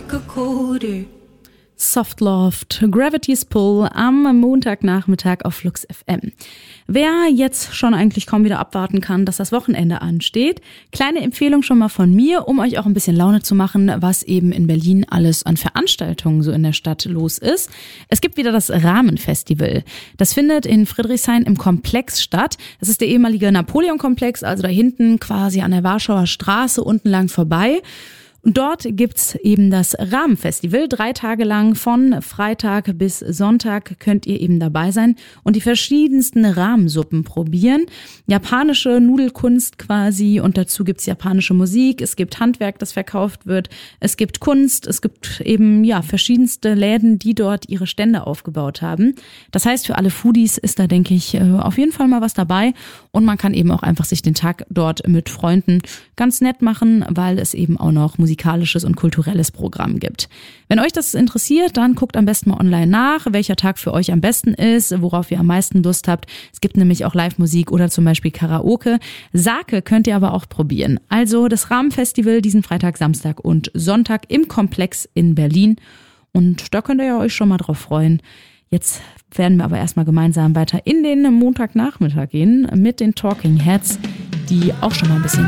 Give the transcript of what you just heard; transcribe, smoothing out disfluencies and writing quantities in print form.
a quarter. Softloft, Gravity's Pull am Montagnachmittag auf Flux FM. Wer jetzt schon eigentlich kaum wieder abwarten kann, dass das Wochenende ansteht, kleine Empfehlung schon mal von mir, um euch auch ein bisschen Laune zu machen, was eben in Berlin alles an Veranstaltungen so in der Stadt los ist. Es gibt wieder das Rahmenfestival. Das findet in Friedrichshain im Komplex statt. Das ist der ehemalige Napoleon-Komplex, also da hinten quasi an der Warschauer Straße unten lang vorbei. Und dort gibt's eben das Rahmenfestival. 3 Tage lang von Freitag bis Sonntag könnt ihr eben dabei sein und die verschiedensten Rahmensuppen probieren. Japanische Nudelkunst quasi und dazu gibt's japanische Musik. Es gibt Handwerk, das verkauft wird. Es gibt Kunst. Es gibt eben verschiedenste Läden, die dort ihre Stände aufgebaut haben. Das heißt, für alle Foodies ist da, denke ich, auf jeden Fall mal was dabei. Und man kann eben auch einfach sich den Tag dort mit Freunden ganz nett machen, weil es eben auch noch musikalisches und kulturelles Programm gibt. Wenn euch das interessiert, dann guckt am besten mal online nach, welcher Tag für euch am besten ist, worauf ihr am meisten Lust habt. Es gibt nämlich auch Live-Musik oder zum Beispiel Karaoke. Sake könnt ihr aber auch probieren. Also das Rahmenfestival diesen Freitag, Samstag und Sonntag im Komplex in Berlin. Und da könnt ihr ja euch schon mal drauf freuen. Jetzt werden wir aber erstmal gemeinsam weiter in den Montagnachmittag gehen mit den Talking Heads, die auch schon mal ein bisschen